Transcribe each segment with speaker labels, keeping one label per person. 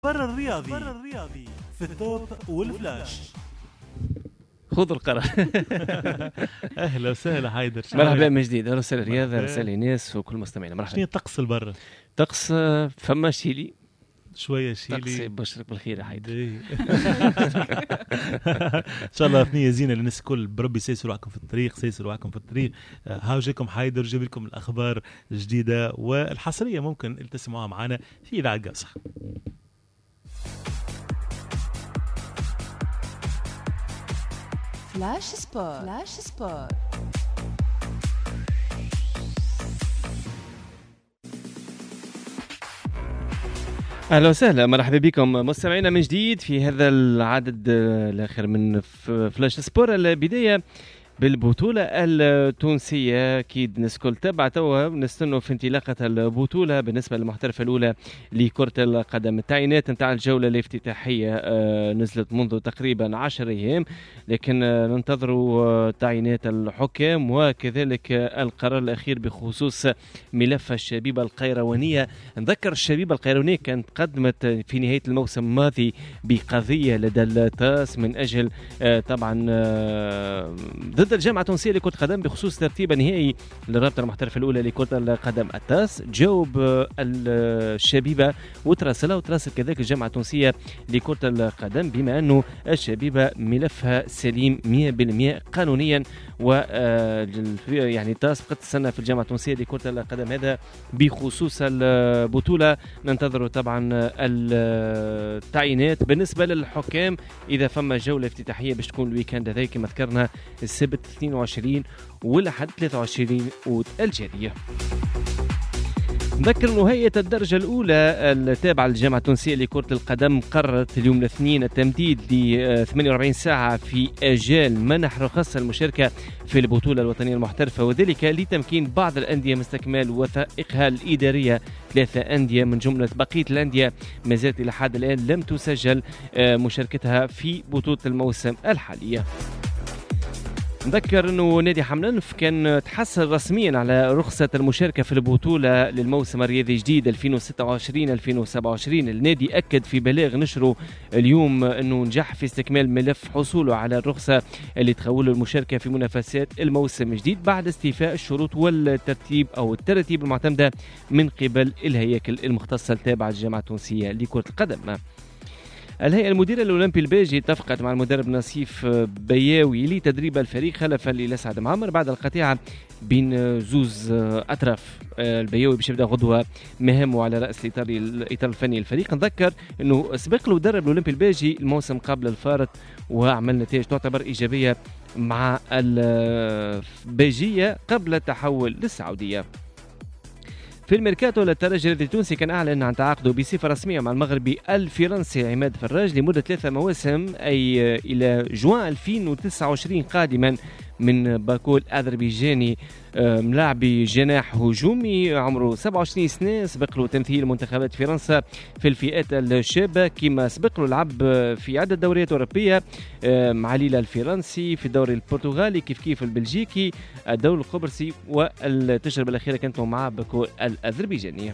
Speaker 1: برا الرياضي في التوب والفلاش.
Speaker 2: خذوا القرار.
Speaker 1: اهلا وسهلا حيدر،
Speaker 2: مرحبا من جديد. اهلا وسهلا رياض، رسالة ناس وكل مستمعينا. مرحبا.
Speaker 1: شنو الطقس البرا؟
Speaker 2: طقس فما شيلي
Speaker 1: شويه شيلي.
Speaker 2: طقس بشرك بالخير يا حيدر.
Speaker 1: ان شاء الله ثنيه زينه للناس الكل، بربي سيسروا معكم في الطريق. هاو جاكم حيدر جاب لكم الاخبار الجديده والحصريه ممكن تسمعوها معنا في اذاعه قاصح.
Speaker 3: فلاش سبورت.
Speaker 2: اهلا وسهلا، مرحبا بكم مستمعينا من جديد في هذا العدد الاخر من فلاش سبور. البدايه بالبطولة التونسية، أكيد الناس الكل تبع توا نستنوا في انطلاقة البطولة بالنسبة للمحترفة الأولى لكرة القدم. التعيينات نتاع الجولة الافتتاحية نزلت منذ تقريبا 10 أيام، لكن ننتظروا تعيينات الحكام وكذلك القرار الأخير بخصوص ملف الشبيبة القيروانية. نذكر الشبيبة القيروانية كانت قدمت في نهاية الموسم الماضي بقضية لدى التاس من أجل طبعا ضد الجامعة التونسية لكرة القدم بخصوص ترتيب نهائي للرابطة المحترفة الأولى لكرة القدم التاس. جاوب الشبيبة وتراسل كذلك الجامعة التونسية لكرة القدم بما أنه الشبيبة ملفها سليم 100% قانونيا، و يعني التاس فقط تستنى في الجامعة التونسية لكرة القدم. هذا بخصوص البطولة. ننتظر طبعا التعيينات بالنسبة للحكام إذا فما جولة افتتاحية باش تكون الويكند هذا كما ذكرنا السبت 22 والأحد 23 أوت الجارية. نذكر أنه هيئة الدرجة الأولى التابعة للجامعة التونسية لكرة القدم قررت اليوم الاثنين التمديد ل 48 ساعة في أجال منح رخص المشاركة في البطولة الوطنية المحترفة، وذلك لتمكين بعض الأندية من استكمال وثائقها الإدارية. 3 أندية من جملة بقية الأندية ما زالت إلى حد الآن لم تسجل مشاركتها في بطولة الموسم الحالية. نذكر أنه نادي حملنف كان تحصل رسميا على رخصة المشاركة في البطولة للموسم الرياضي الجديد 2026-2027. النادي أكد في بلاغ نشره اليوم أنه نجح في استكمال ملف حصوله على الرخصة اللي تخوله المشاركة في منافسات الموسم الجديد بعد استيفاء الشروط الترتيب المعتمدة من قبل الهياكل المختصة التابعة للجامعة التونسية لكرة القدم. الهيئة المديرة الأولمبي الباجي اتفقت مع المدرب نصيف بياوي لتدريب الفريق خلفا لأسعد معمر بعد القطيعة بين زوز أطراف. البياوي باش يبدا غدوة مهامه على رأس الإطار الفني الفريق. نذكر أنه سبق له مدرب الأولمبي الباجي الموسم قبل الفارط وعمل نتائج تعتبر إيجابية مع الباجية قبل التحول للسعودية. في الميركاتو للترجي التونسي كان أعلن عن تعاقده بصفة رسمية مع المغربي الفرنسي عماد فراج لمدة 3 مواسم أي إلى جوان 2029 قادما من باكو الأذربيجاني. ملاعبي جناح هجومي عمره 27 سنة، سبق له تمثيل منتخبات فرنسا في الفئات الشابة كما سبق له لعب في عدة دوريات أوروبية مع ليلا الفرنسي في الدوري البرتغالي كيف البلجيكي الدوري القبرصي، والتجربة الأخيرة كانت مع باكو الأذربيجاني.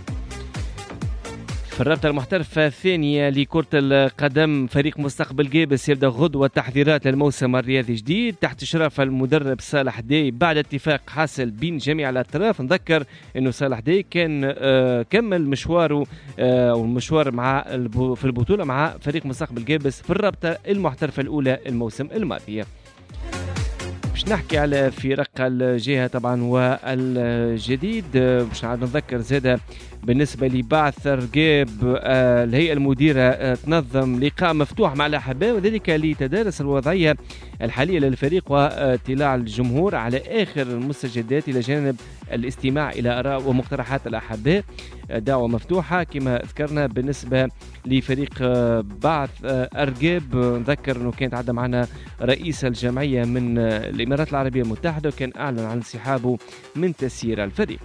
Speaker 2: في الرابطة المحترفة الثانية لكرة القدم فريق مستقبل جابس يبدأ غدوة تحضيرات للموسم الرياضي الجديد تحت إشراف المدرب صالح داي بعد اتفاق حاصل بين جميع الأطراف. نذكر أنه صالح داي كان كمل مشواره والمشوار مع في البطولة مع فريق مستقبل جابس في الرابطة المحترفة الأولى الموسم الماضي. باش نحكي على فرق الجهة طبعا والجديد. باش نذكر زادة بالنسبة لبعث رقاب الهيئة المديرة تنظم لقاء مفتوح مع الأحباء وذلك لتدارس الوضعية الحالية للفريق واطلاع الجمهور على آخر المستجدات إلى جانب الاستماع إلى آراء ومقترحات الأحباء. دعوة مفتوحة كما ذكرنا بالنسبة لفريق بعث أرقاب. نذكر أنه كانت عدى معنا رئيس الجمعية من الإمارات العربية المتحدة وكان أعلن عن انسحابه من تسيير الفريق.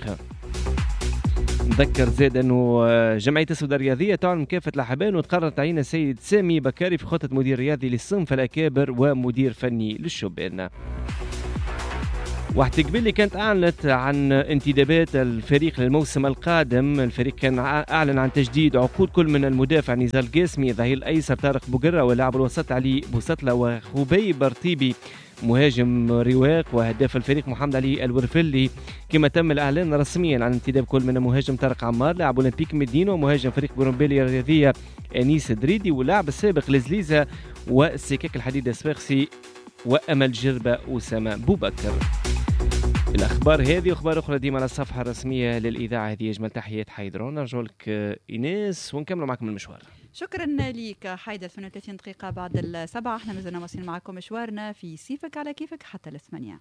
Speaker 2: نذكر زاد أنه جمعية السوداء الرياضية تعلن مكافأة اللاعبين وتقرر تعيين السيد سامي بكاري في خطة مدير رياضي للصنف الأكابر ومدير فني للشبان. وقت قبل كانت أعلنت عن انتدابات الفريق للموسم القادم. الفريق كان أعلن عن تجديد عقود كل من المدافع نزال قاسمي، الظهير الأيسر طارق بوقرة، واللاعب الوسط علي بوسطلة، وخبيب برطيبي مهاجم رواق، وهداف الفريق محمد علي الورفلي. كما تم الإعلان رسميا عن انتداب كل من المهاجم طارق عمار لاعب أولمبيك مدينة، ومهاجم فريق برومبيلي الرياضية أنيس دريدي، واللاعب السابق لزليزة والسكاك الحديد الصفاقسي، وأمل جربة وسما بوبكر. الأخبار هذه وأخبار أخرى ديما على الصفحة الرسمية للإذاعة. هذه أجمل تحيات حيدرون، نرجع لك إيناس ونكمل معكم المشوار.
Speaker 3: شكرا ليك حيدر. 38 دقيقة بعد 7، احنا مازلنا واصلين معكم مشوارنا في سيفك على كيفك حتى 8.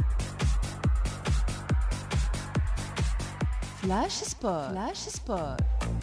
Speaker 3: فلاش سبور.